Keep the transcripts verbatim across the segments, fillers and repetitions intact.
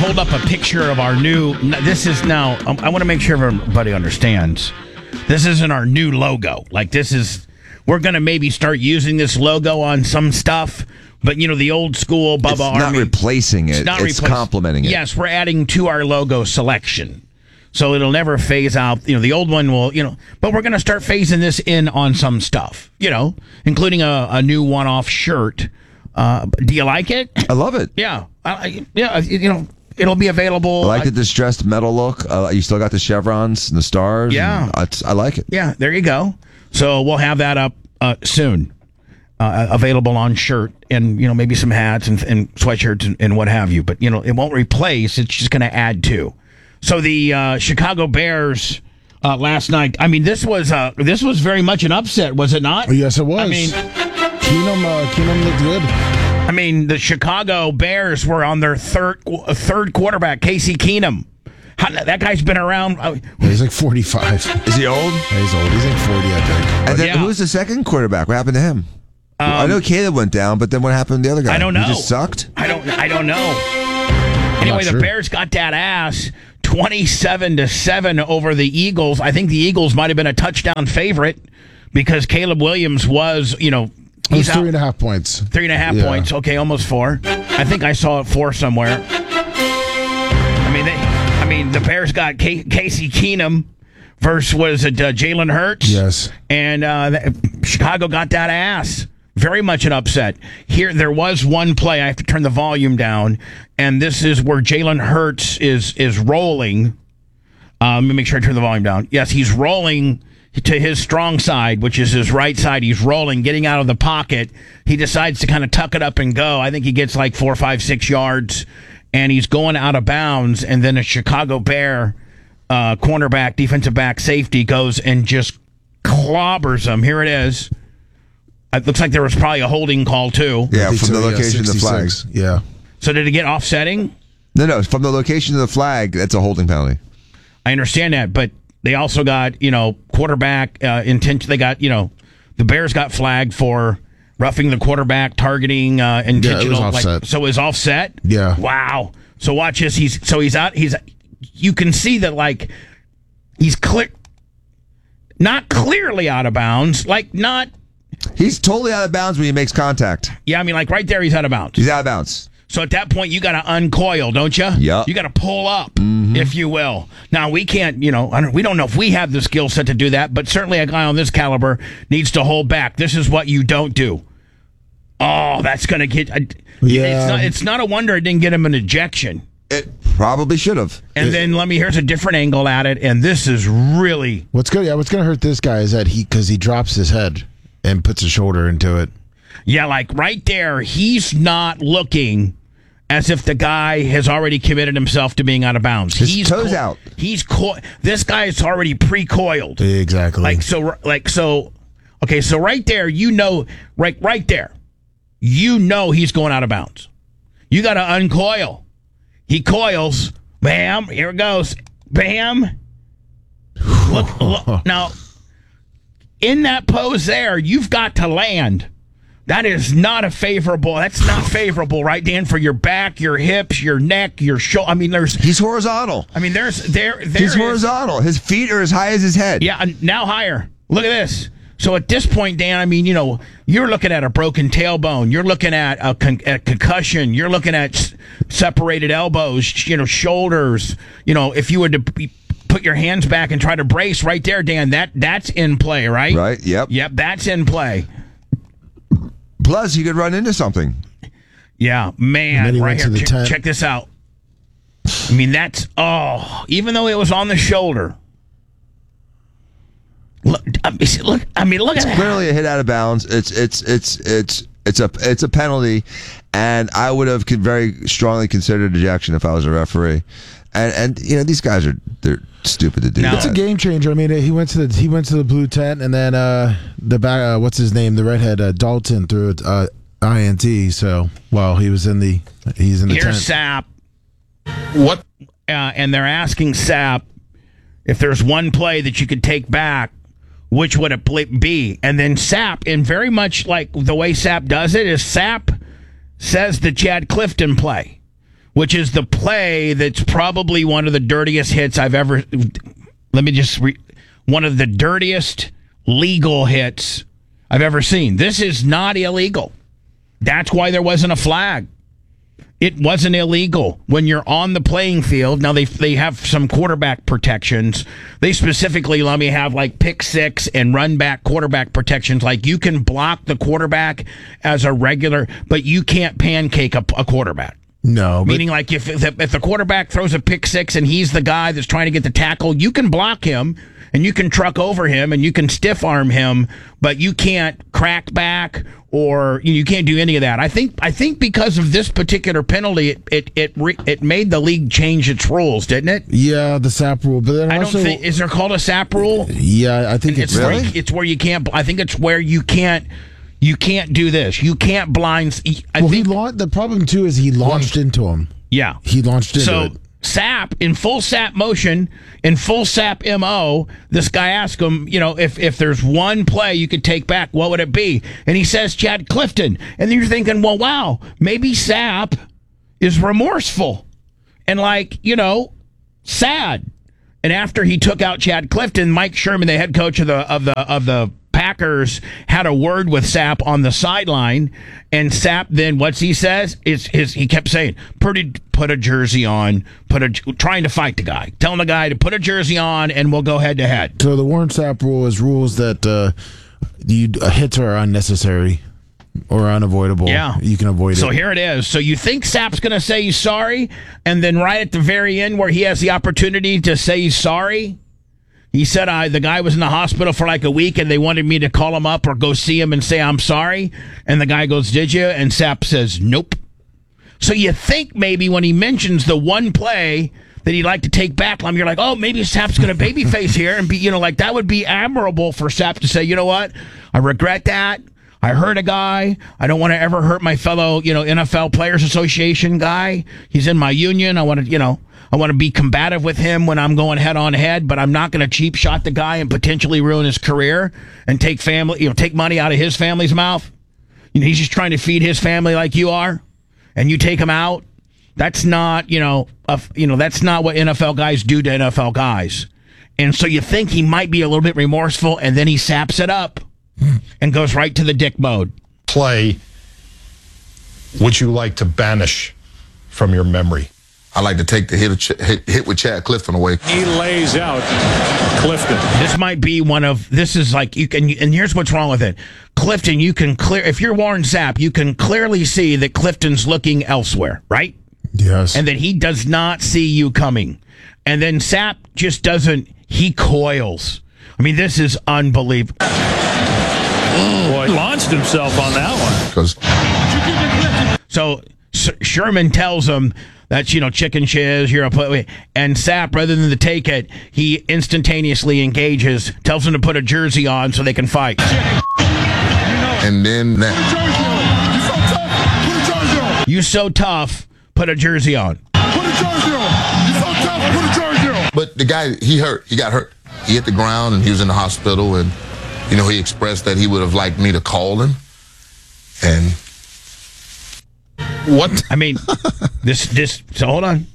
pulled up a picture of our new. This is now. Um, I want to make sure everybody understands. This isn't our new logo. Like this is. We're going to maybe start using this logo on some stuff. But, you know, the old school Bubba it's Army. It's not replacing it. It's, not it's repla- complementing it. Yes, we're adding to our logo selection. So it'll never phase out. You know, the old one will, you know. But we're going to start phasing this in on some stuff, you know, including a, a new one-off shirt. Uh, do you like it? I love it. Yeah. I, yeah, you know, it'll be available. I like I, the distressed metal look. Uh, you still got the chevrons and the stars. Yeah. I, I like it. Yeah, there you go. So we'll have that up uh, soon. Uh, available on shirt and, you know, maybe some hats and, and sweatshirts and, and what have you. But, you know, it won't replace. It's just going to add to. So the uh, Chicago Bears uh, last night, I mean, this was uh, this was very much an upset, was it not? Yes, it was. I mean, Keenum, uh, Keenum looked good. I mean, the Chicago Bears were on their third third quarterback, Casey Keenum. How, that guy's been around. Uh, yeah, he's like forty-five. Is he old? Yeah, he's old. He's like forty, I think. And then yeah. who's the second quarterback? What happened to him? Um, I know Caleb went down, but then what happened to the other guy? I don't know. He just sucked? I don't I don't know. Anyway, sure. the Bears got that ass twenty-seven to seven over the Eagles. I think the Eagles might have been a touchdown favorite because Caleb Williams was, you know, he's out, three and a half points. Three and a half yeah. points. Okay, almost four. I think I saw it four somewhere. I mean, they, I mean, the Bears got K- Casey Keenum versus was it uh, Jalen Hurts? Yes, and uh, the, Chicago got that ass. Very much an upset. Here, there was one play. I have to turn the volume down, and this is where Jalen Hurts is is rolling. Uh, let me make sure I turn the volume down. Yes, he's rolling to his strong side, which is his right side. He's rolling, getting out of the pocket. He decides to kind of tuck it up and go. I think he gets like four, five, six yards, and he's going out of bounds. And then a Chicago Bear uh, cornerback, defensive back, safety goes and just clobbers him. Here it is. It looks like there was probably a holding call, too. Yeah, from so, the location yeah, of the flag. Yeah. So did it get offsetting? No, no, from the location of the flag, that's a holding penalty. I understand that, but they also got, you know, quarterback uh, intention. They got, you know, the Bears got flagged for roughing the quarterback, targeting uh, intentional. Yeah, it was offset. Like, so it was offset? Yeah. Wow. So watch this. He's so he's out. He's you can see that like he's clear, not clearly out of bounds, like not. He's totally out of bounds when he makes contact. Yeah, I mean, like right there, he's out of bounds. He's out of bounds. So at that point, you got to uncoil, don't you? Yeah. You got to pull up, mm-hmm. if you will. Now, we can't, you know, I don't, we don't know if we have the skill set to do that, but certainly a guy on this caliber needs to hold back. This is what you don't do. Oh, that's going to get... Uh, yeah. It's not, it's not a wonder it didn't get him an ejection. It probably should have. And it, then let me, here's a different angle at it, and this is really... What's good? Yeah, what's going to hurt this guy is that he, because he drops his head and puts his shoulder into it. Yeah, like right there, he's not looking as if the guy has already committed himself to being out of bounds. His he's toes co- out. He's co- this guy is already pre-coiled. Exactly. Like so, like so. Okay, so right there, you know, right, right there, you know he's going out of bounds. You got to uncoil. He coils. Bam. Here it goes. Bam. Look, look now. In that pose there, you've got to land. That is not a favorable. That's not favorable, right, Dan? For your back, your hips, your neck, your shoulder. I mean, there's. He's horizontal. I mean, there's there. there He's is, horizontal. His feet are as high as his head. Yeah, now higher. Look at this. So at this point, Dan, I mean, you know, you're looking at a broken tailbone. You're looking at a, con- a concussion. You're looking at s- separated elbows. You know, shoulders. You know, if you were to be, put your hands back and try to brace right there, Dan, that that's in play, right? Right. Yep. Yep, that's in play. Plus, he could run into something. Yeah, man, right here. Check, tent. check this out. I mean, that's oh, even though it was on the shoulder. Look, I mean, look. I mean, look It's at that. clearly a hit out of bounds. It's it's it's it's it's a it's a penalty, and I would have con- very strongly considered ejection if I was a referee. And and you know these guys are they're stupid to do No. that. It's a game changer. I mean, he went to the he went to the blue tent, and then uh, the back. Uh, what's his name? The redhead uh, Dalton threw it uh, I N T. So well, he was in the he's in the Here's tent. Sapp. What? Uh, and they're asking Sapp if there's one play that you could take back, which would it pl- be? And then Sapp, and very much like the way Sapp does it, is Sapp says the Chad Clifton play. which is the play that's probably one of the dirtiest hits I've ever. Let me just re, one of the dirtiest legal hits I've ever seen. This is not illegal. That's why there wasn't a flag. It wasn't illegal when you're on the playing field. Now they they have some quarterback protections. They specifically let me have like pick six and run back quarterback protections. Like you can block the quarterback as a regular, but you can't pancake a, a quarterback. No, but Meaning like if, if the, if the quarterback throws a pick six and he's the guy that's trying to get the tackle, you can block him and you can truck over him and you can stiff arm him, but you can't crack back or you can't do any of that. I think I think because of this particular penalty, it it it, re, it made the league change its rules, didn't it? yeah, the S A P rule. But then I also, don't think is there called a S A P rule? yeah, I think it's, It's Really? where, it's where you can't. I think it's where you can't. You can't do this. You can't blind. I well, think. he launched. The problem too is he launched into him. Yeah. He launched into So it. S A P in full S A P motion, in full S A P M O, this guy asked him, you know, if, if there's one play you could take back, what would it be? And he says Chad Clifton. And then you're thinking, well, wow, maybe S A P is remorseful and like, you know, sad. And after he took out Chad Clifton, Mike Sherman, the head coach of the of the of the Packers, had a word with S A P on the sideline, and S A P then what's he says is his he kept saying, put a, put a jersey on, put a trying to fight the guy, telling the guy to put a jersey on, and we'll go head to head. So the Warren S A P rule is rules that uh, you uh, hits are unnecessary or unavoidable. Yeah. You can avoid So it. here it is. So you think S A P's going to say he's sorry, and then right at the very end where he has the opportunity to say he's sorry, he said I the guy was in the hospital for like a week and they wanted me to call him up or go see him and say I'm sorry. And the guy goes, did you? And S A P says, nope. So you think maybe when he mentions the one play that he'd like to take back, you're like, oh, maybe S A P's going to babyface here and be, you know, like that would be admirable for S A P to say, you know what? I regret that. I hurt a guy. I don't want to ever hurt my fellow, you know, N F L Players Association guy. He's in my union. I want to, you know, I want to be combative with him when I'm going head on head, but I'm not going to cheap shot the guy and potentially ruin his career and take family, you know, take money out of his family's mouth. You know, he's just trying to feed his family like you are, and you take him out. That's not, you know, a, you know, that's not what N F L guys do to N F L guys. And so you think he might be a little bit remorseful, and then he saps it up and goes right to the dick mode. Play would you like to banish from your memory? I like to take the hit, of Ch- hit, hit with Chad Clifton away. He lays out Clifton. This might be one of this is like you can, and here's what's wrong with it. Clifton, you can clear if you're Warren Sapp, you can clearly see that Clifton's looking elsewhere, right? Yes. And that he does not see you coming. And then Sapp just doesn't. He coils. I mean, this is unbelievable. Boy, he launched himself on that one. Because So S- Sherman tells him that's, you know, chicken shiz, you're a put, and Sapp, rather than to take it, he instantaneously engages, tells him to put a jersey on so they can fight. and then that. You so tough, put a jersey on. But the guy, he hurt. He got hurt. He hit the ground and he was in the hospital. And, you know, he expressed that he would have liked me to call him. And What? I mean, this, this, so hold on.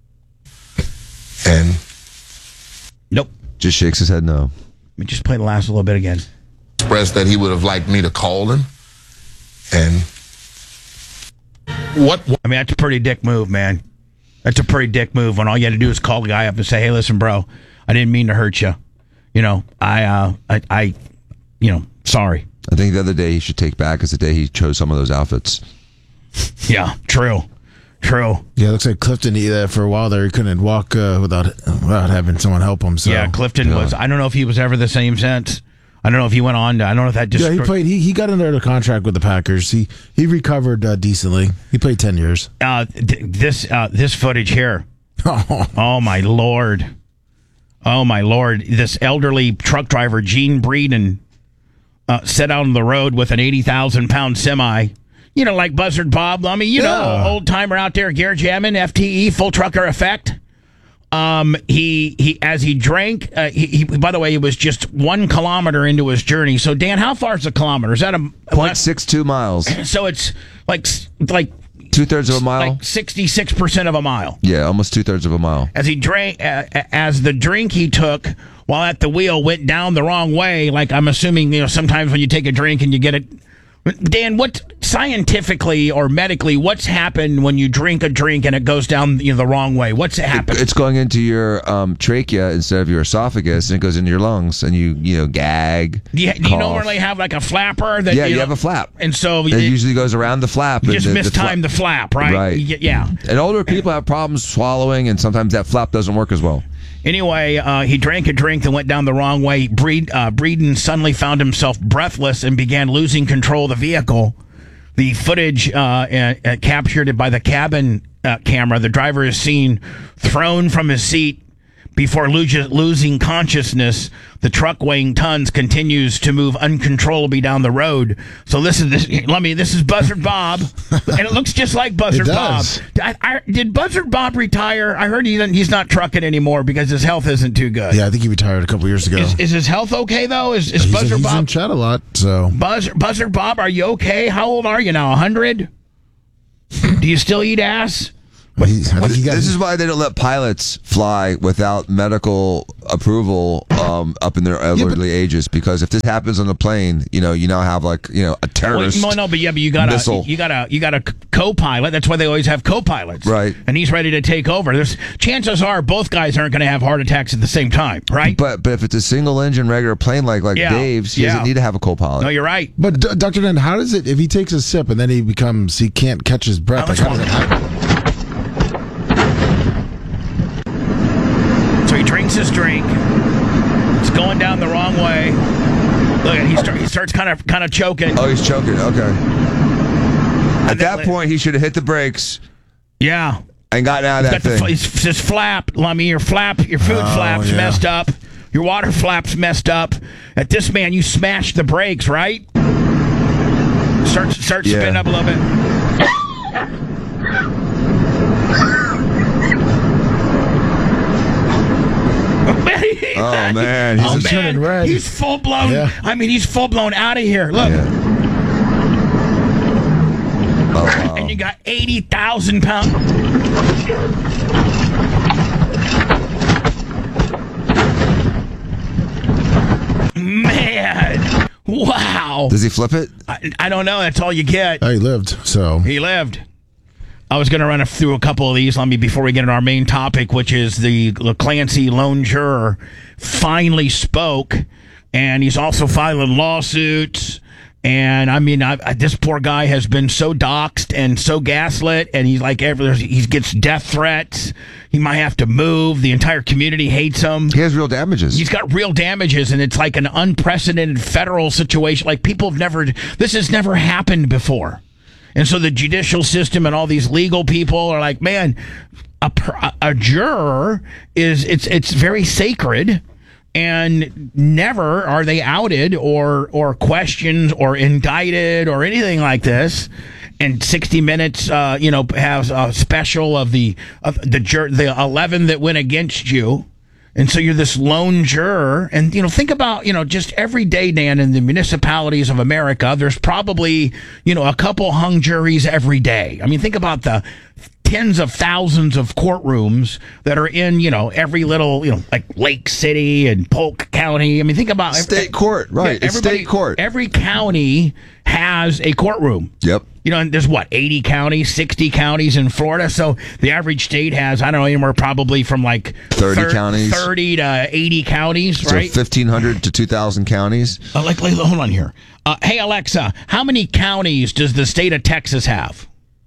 and Nope. Just shakes his head no. Let me just play the last little bit again. expressed that he would have liked me to call him. And What? I mean, that's a pretty dick move, man. That's a pretty dick move when all you had to do is call the guy up and say, hey, listen, bro, I didn't mean to hurt you. You know, I, uh, I, I you know, sorry. I think the other day he should take back is the day he chose some of those outfits. Yeah, true. True. Yeah, it looks like Clifton he, uh, for a while there he couldn't walk uh, without without having someone help him. So Yeah, Clifton Yeah. was, I don't know if he was ever the same since. I don't know if he went on to, I don't know if that just. yeah, he played. He, he got under the contract with the Packers. He he recovered uh, decently. He played ten years. Uh, th- this, uh, this footage here. Oh, Oh, my Lord. Oh, my Lord. This elderly truck driver, Gene Breeden, uh, set out on the road with an eighty thousand pound semi. You know, like Buzzard Bob. I mean, you know, Yeah. old timer out there, Gare Jamming, F T E, full trucker effect. Um, he, he, as he drank, uh, he, he, by the way, he was just one kilometer into his journey. So, Dan, how far is a kilometer? Is that a, point six two miles. so it's like, like, Two thirds of a mile. like sixty-six percent of a mile. Yeah, almost two thirds of a mile. As he drank, uh, as the drink he took while at the wheel went down the wrong way. Like I'm assuming, you know, sometimes when you take a drink and you get it. Dan, what scientifically or medically, what's happened when you drink a drink and it goes down, you know, the wrong way? What's happened? It's going into your um, trachea instead of your esophagus, and it goes into your lungs, and you you know gag. Do you, do you cough. normally have like a flapper? That, Yeah, you, you know, have a flap. and so It it, usually goes around the flap. you and just the, mistime the flap, right? Right. Y- Yeah. And older people have problems swallowing, and sometimes that flap doesn't work as well. Anyway, uh, he drank a drink that went down the wrong way. Breed, uh, Breeden suddenly found himself breathless and began losing control of the vehicle. The footage uh, uh, uh, captured by the cabin uh, camera, the driver is seen thrown from his seat before lo- losing consciousness. The truck weighing tons continues to move uncontrollably down the road. So this is this. Let me. This is Buzzard Bob, and it looks just like Buzzard It Bob. does. I, I, did Buzzard Bob retire? I heard he doesn't- he's not trucking anymore because his health isn't too good. Yeah, I think he retired a couple years ago. Is, is his health okay though? Is, is he's, Buzzard he's in Bob? chat a lot, so Buzz, Buzzard Bob, are you okay? How old are you now? A hundred? Do you still eat ass? he, I think he got. This is why they don't let pilots fly without medical approval um, up in their elderly ages. Because if this happens on the plane, you know, you now have like you know a Well, terrorist. no, no, but yeah, but you got a missile. you got a you got a co-pilot. That's why they always have co-pilots, Right. And he's ready to take over. There's chances are both guys aren't going to have heart attacks at the same time, right? But but if it's a single engine regular plane like like Yeah, Dave's, he yeah. doesn't need to have a co-pilot. No, you're right. But D- Doctor Dan, how does it if he takes a sip and then he becomes he can't catch his breath? Now, Like, how let's does that happen? So he drinks his drink. It's going down the wrong way. Look, at he, start, he starts kind of kind of choking. Oh, he's choking. Okay. At And then- that point, he should have hit the brakes Yeah. and gotten out He's of that got the thing. fl- his, his flap. I mean, your flap, your food Oh, flap's yeah. messed up. Your water flap's messed up. At this man, you smashed the brakes, right? Start, start Yeah. spinning up a little bit. Oh man, he's Oh, a- man, turning red. he's full blown. Yeah. I mean, he's full blown out of here. Look, Yeah. Oh, wow. and you got eighty thousand pounds. Man, wow. Does he flip it? I, I don't know. That's all you get. Oh, he lived. So He lived. I was going to run through a couple of these. Let me before we get into our main topic, which is the Clancy lone juror finally spoke, and he's also filing lawsuits. And I mean, I, I, this poor guy has been so doxxed and so gaslit, and he's like, every, he gets death threats. He might have to move. The entire community hates him. He has real damages. He's got real damages, and it's like an unprecedented federal situation. Like people have never, this has never happened before. And so the judicial system and all these legal people are like, man, a, per- a juror is, it's, it's very sacred. And never are they outed or or questioned or indicted or anything like this. And sixty Minutes, uh, you know, has a special of the of the jur- the eleven that went against you. And so you're this lone juror. And, you know, think about, you know, just every day, Dan, in the municipalities of America, there's probably, you know, a couple hung juries every day. I mean, think about the tens of thousands of courtrooms that are in, you know, every little, you know, like Lake City and Polk County. I mean, think about State court, right. It's everybody- state court. Every county has a courtroom. Yep. You know, and there's what, eighty counties, sixty counties in Florida. So the average state has, I don't know, anywhere probably from like thirty thir- counties. thirty to eighty counties, So right? fifteen hundred to two thousand counties. Uh, like, like, hold on here. Uh, hey, Alexa, how many counties does the state of Texas have?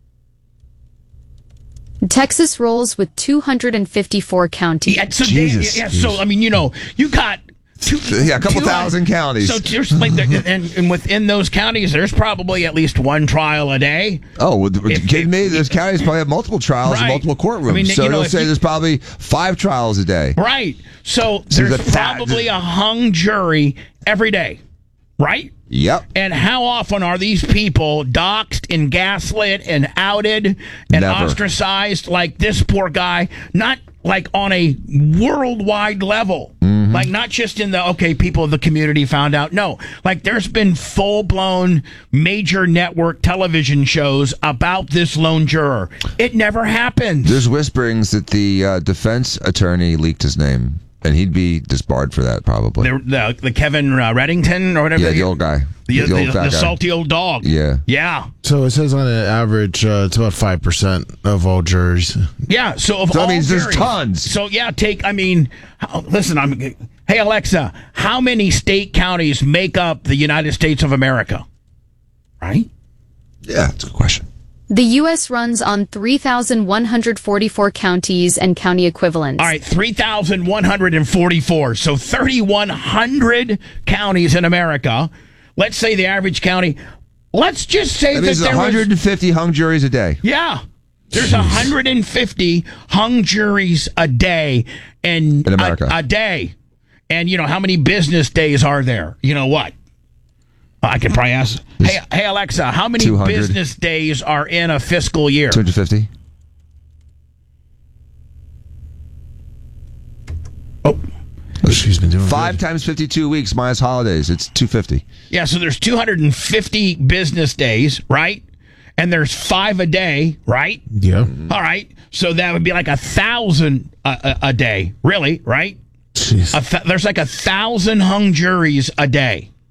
Texas rolls with two hundred fifty-four counties. Yeah, so, Jesus. yeah, so I mean, you know, you got two, Yeah, a couple two- thousand counties. So there's like, the, and, and within those counties, there's probably at least one trial a day. Oh, well, If- kidding me? if- Those counties probably have multiple trials Right. and multiple courtrooms. I mean, so you know, they'll if say you- there's probably five trials a day. Right. So So there's the fa- probably a hung jury every day, right? Yep. And how often are these people doxxed and gaslit and outed and Never. ostracized like this poor guy? Not like on a worldwide level. Mm-hmm. Like, not just in the, okay, people of the community found out. No, like, there's been full-blown major network television shows about this lone juror. It never happened. There's whisperings that the uh, defense attorney leaked his name, and he'd be disbarred for that probably. The, the, the Kevin uh, Reddington or whatever. Yeah, the old guy. The, The the, old the, fat guy. salty old dog. Yeah. Yeah. So it says on an average, uh, it's about five percent of all juries. Yeah. So of So all that means there's juries- tons. So yeah, take. I mean, how- listen. I'm. Hey Alexa, how many state counties make up the United States of America? Right. Yeah, that's a good question. The U S runs on three thousand one hundred forty-four counties and county equivalents. All right, three thousand one hundred forty-four. So thirty-one hundred counties in America. Let's say the average county. Let's just say That that means there one hundred was, fifty hung juries a day. yeah. There's one hundred fifty hung juries a day, and In America. A, a day. And you know how many business days are there? You know what? I can probably ask. Hey, hey Alexa, how many two hundred. business days are in a fiscal year? two hundred fifty. Oh, She's been doing Five good. times fifty-two weeks minus holidays. It's two hundred fifty. yeah. So there's two hundred fifty business days, right? And there's five a day, right? Yeah. All right. So that would be like a thousand a, a, a day, really, right? Jeez. A th- there's like a thousand hung juries a day.